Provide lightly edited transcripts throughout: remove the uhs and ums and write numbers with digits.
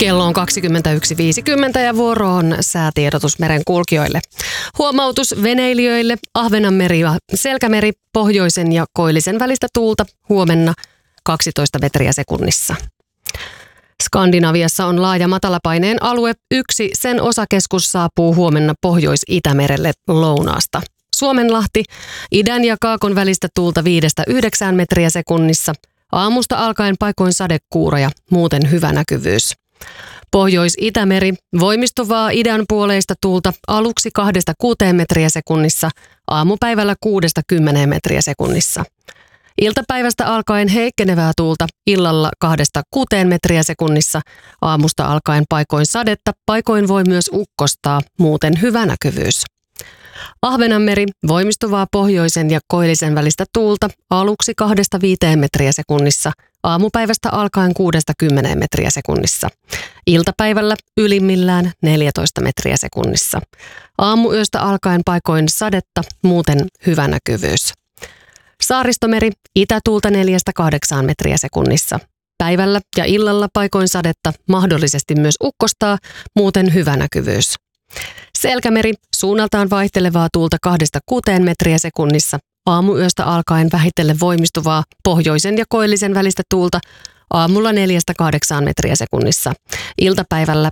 Kello on 21.50 ja vuoro on säätiedotus merenkulkijoille. Huomautus veneilijöille: Ahvenanmeri ja Selkämeri, pohjoisen ja koillisen välistä tuulta huomenna 12 metriä sekunnissa. Skandinaviassa on laaja matalapaineen alue. Yksi sen osakeskus saapuu huomenna Pohjois-Itämerelle lounaasta. Suomenlahti, idän ja kaakon välistä tuulta 5-9 metriä sekunnissa. Aamusta alkaen paikoin sadekuuroja, muuten hyvä näkyvyys. Pohjois-Itämeri, voimistuvaa idänpuoleista tuulta aluksi 2-6 metriä sekunnissa, aamupäivällä 6-10 metriä sekunnissa. Iltapäivästä alkaen heikkenevää tuulta, illalla 2-6 metriä sekunnissa, aamusta alkaen paikoin sadetta, paikoin voi myös ukkostaa, muuten hyvä näkyvyys. Ahvenanmeri, voimistuvaa pohjoisen ja koillisen välistä tuulta, aluksi 2-5 metriä sekunnissa, aamupäivästä alkaen 6-10 metriä sekunnissa. Iltapäivällä ylimmillään 14 metriä sekunnissa. Aamuyöstä alkaen paikoin sadetta, muuten hyvä näkyvyys. Saaristomeri, itätuulta 4-8 metriä sekunnissa. Päivällä ja illalla paikoin sadetta, mahdollisesti myös ukkostaa, muuten hyvä näkyvyys. Selkämeri, suunnaltaan vaihtelevaa tuulta 2-6 metriä sekunnissa. Aamuyöstä alkaen vähitellen voimistuvaa pohjoisen ja koillisen välistä tuulta, aamulla 4-8 metriä sekunnissa. Iltapäivällä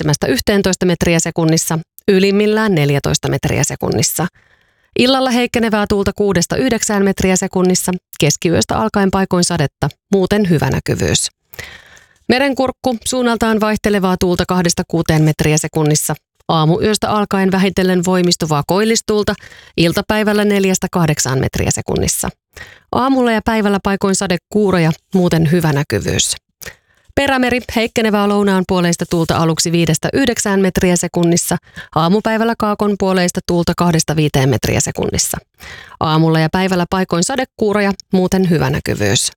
7-11 metriä sekunnissa, ylimmillään 14 metriä sekunnissa. Illalla heikkenevää tuulta 6-9 metriä sekunnissa, keskiyöstä alkaen paikoin sadetta, muuten hyvä näkyvyys. Merenkurkku, suunnaltaan vaihtelevaa tuulta 2-6 metriä sekunnissa. Aamuyöstä alkaen vähitellen voimistuvaa koillistuulta, iltapäivällä 4-8 metriä sekunnissa. Aamulla ja päivällä paikoin sadekuuroja, muuten hyvä näkyvyys. Perämeri, heikkenevää lounaan puoleista tuulta aluksi 5-9 metriä sekunnissa, aamupäivällä kaakon puoleista tuulta 2-5 metriä sekunnissa. Aamulla ja päivällä paikoin sadekuuroja, muuten hyvä näkyvyys.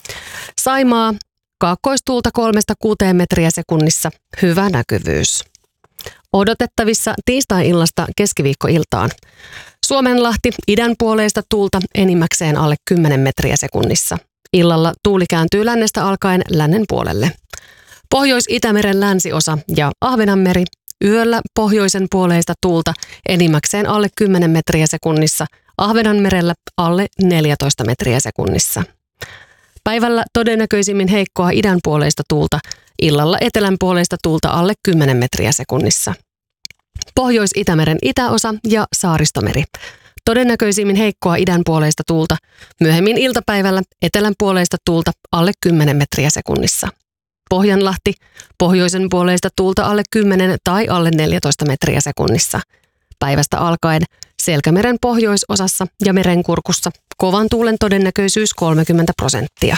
Saimaa, kaakkoistuulta 3-6 metriä sekunnissa, hyvä näkyvyys. Odotettavissa tiistai-illasta keskiviikkoiltaan. Suomenlahti, idän puoleista tuulta enimmäkseen alle 10 metriä sekunnissa. Illalla tuuli kääntyy lännestä alkaen lännen puolelle. Pohjois-Itämeren länsiosa ja Ahvenanmeri, yöllä pohjoisen puoleista tuulta enimmäkseen alle 10 metriä sekunnissa. Ahvenanmerellä alle 14 metriä sekunnissa. Päivällä todennäköisimmin heikkoa idän puoleista tuulta, illalla etelän puoleista tuulta alle 10 metriä sekunnissa. Pohjois-Itämeren itäosa ja Saaristomeri. Todennäköisimmin heikkoa idän puoleista tuulta, myöhemmin iltapäivällä etelän puoleista tuulta alle 10 metriä sekunnissa. Pohjanlahti, pohjoisen puoleista tuulta alle 10 tai alle 14 metriä sekunnissa. Päivästä alkaen Selkämeren pohjoisosassa ja merenkurkussa kovan tuulen todennäköisyys 30%.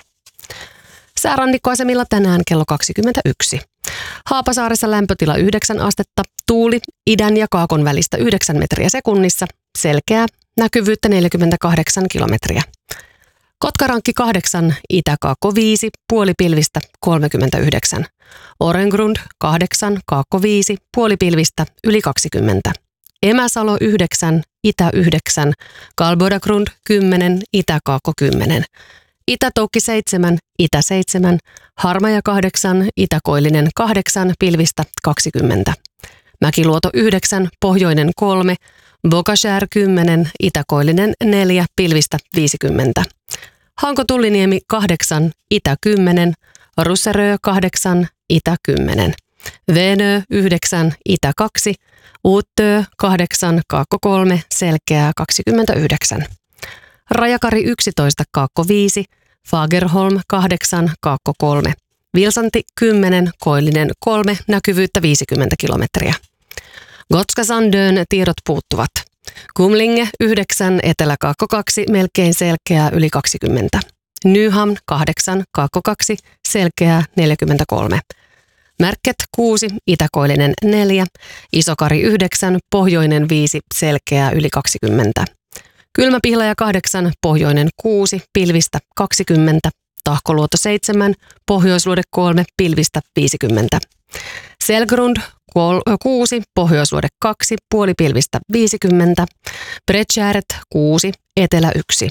Säärannikkoasemilla tänään kello 21. Haapasaaressa lämpötila 9 astetta, tuuli idän ja kaakon välistä 9 metriä sekunnissa, selkeää, näkyvyyttä 48 kilometriä. Kotkarankki 8, itäkaakko 5, puolipilvistä 39. Orengrund 8, kaakko 5, puolipilvistä yli 20. Emäsalo 9, itä 9, Kalbodagrund 10, itäkaakko 10. Itätoukki 7, itä 7, Harmaja 8, itäkoillinen 8, pilvistä 20. Mäkiluoto 9, pohjoinen 3, Bokashär 10, itäkoillinen 4, pilvistä 50. Hanko-Tulliniemi 8, itä 10, Russerö 8, itä 10. Venö 9, itä 2, Uutö 8, kaakko 3, selkeää 29. Rajakari 11, kaakko 5, Fagerholm 8, kaakko 3. Vilsanti 10, koillinen 3, näkyvyyttä 50 kilometriä. Gotskasandön tiedot puuttuvat. Kumlinge 9, eteläkaakko 2, melkein selkeää yli 20. Nyhamn 8, kaakko 2, selkeää 43. Märket 6, itäkoillinen 4, Isokari 9, pohjoinen 5, selkeää yli 20. Kylmäpihlaja 8, pohjoinen 6, pilvistä 20, Tahkoluoto 7, pohjoisluode 3, pilvistä 50. Selgrund 6, pohjoisluode 2, puolipilvistä 50. Bredtjäret 6, etelä 1.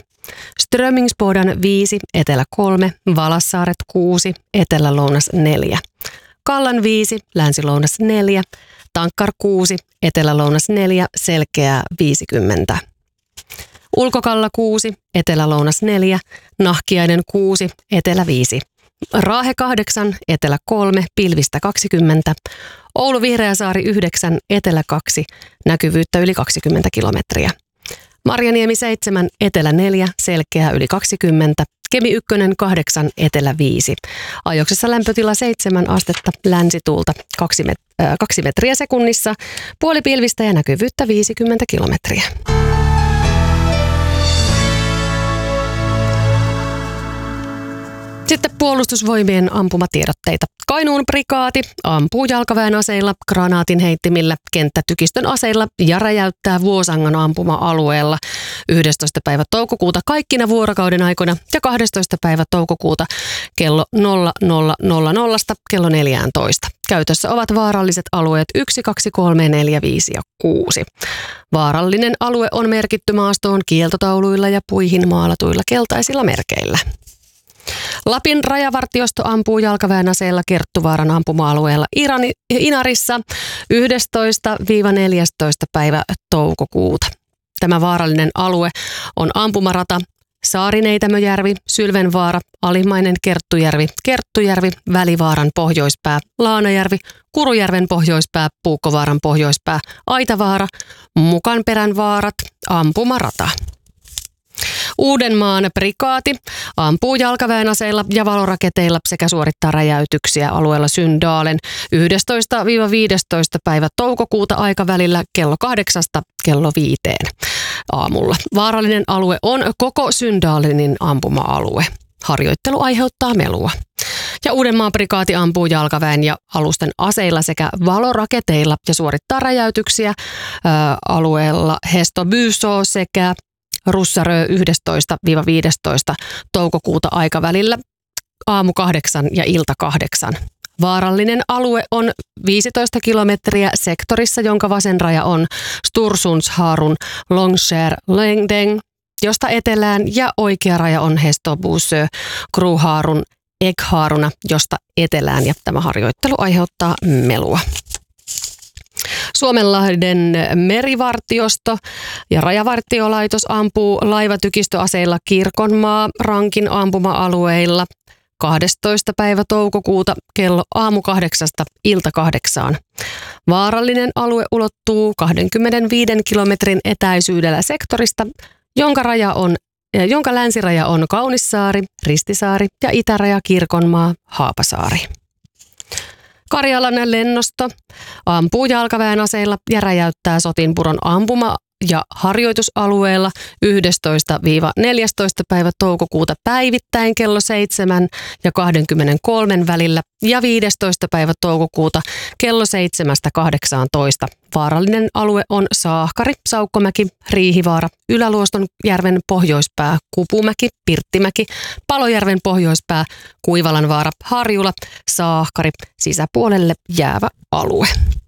Strömingsbodan 5, etelä 3, Valassaaret 6, etelä-lounas 4. Kallan 5, länsi-lounas 4, Tankkar 6, etelä-lounas 4, Selkeää 50. Ulkokalla 6, etelä-lounas 4, Nahkiainen 6, etelä 5. Raahe 8, etelä 3, pilvistä 20. Oulu Vihreäsaari 9, etelä 2, näkyvyyttä yli 20 kilometriä. Marjaniemi 7, etelä 4, Selkeää yli 20. Kemi 1, 8, etelä 5. Ajoksessa lämpötila 7 astetta, länsituulta 2 metriä sekunnissa, puolipilvistä ja näkyvyyttä 50 kilometriä. Sitten puolustusvoimien ampumatiedotteita. Kainuun prikaati ampuu jalkaväen aseilla, granaatin heittimillä, kenttätykistön aseilla ja räjäyttää Vuosangan ampuma-alueella 11. päivä toukokuuta kaikkina vuorokauden aikoina ja 12. päivä toukokuuta kello 00.00 kello 14. Käytössä ovat vaaralliset alueet 1, 2, 3, 4, 5 ja 6. Vaarallinen alue on merkitty maastoon kieltotauluilla ja puihin maalatuilla keltaisilla merkeillä. Lapin rajavartiosto ampuu jalkaväen aseella Kerttuvaaran ampuma-alueella Inarissa 11-14. päivä toukokuuta. Tämä vaarallinen alue on ampumarata Saarineitämöjärvi, Sylvenvaara, Alimmainen Kerttujärvi, Välivaaran pohjoispää, Laanajärvi, Kurujärven pohjoispää, Puukkovaaran pohjoispää, Aitavaara, Mukanperän vaarat, ampumarata. Uudenmaan prikaati ampuu jalkaväen aseilla ja valoraketeilla sekä suorittaa räjäytyksiä alueella Syndalen 11-15. päivä toukokuuta aikavälillä kello 8 kello 5 aamulla. Vaarallinen alue on koko Syndalenin ampuma-alue. Harjoittelu aiheuttaa melua. Ja Uudenmaan prikaati ampuu jalkaväen ja alusten aseilla sekä valoraketeilla ja suorittaa räjäytyksiä alueella Hesto-Byso sekä Russarö 11-15. toukokuuta aikavälillä aamu 8 ja ilta 8. Vaarallinen alue on 15 kilometriä sektorissa, jonka vasen raja on Stursundsharun Longskär-Längden, josta etelään, ja oikea raja on Hestobusö Kruharun Ekharuna, josta etelään, ja tämä harjoittelu aiheuttaa melua. Suomenlahden merivartiosto ja rajavartiolaitos ampuu laivatykistöaseilla Kirkonmaa Rankin ampuma-alueilla 12. päivä toukokuuta kello aamu 8 ilta 8. Vaarallinen alue ulottuu 25 kilometrin etäisyydellä sektorista, jonka länsiraja on Kaunissaari, Ristisaari ja itäraja Kirkonmaa, Haapasaari. Karjalan lennosto ampuu jalkaväen aseilla ja räjäyttää Sotinpuron ampuma- ja harjoitusalueella 11-14. päivä toukokuuta päivittäin kello 7 ja 23 välillä ja 15. päivä toukokuuta kello 7-18. Vaarallinen alue on Saahkari, Saukkomäki, Riihivaara, Ylä-Luostonjärven pohjoispää, Kupumäki, Pirttimäki, Palojärven pohjoispää, Kuivalanvaara, Harjula, Saahkari, sisäpuolelle jäävä alue.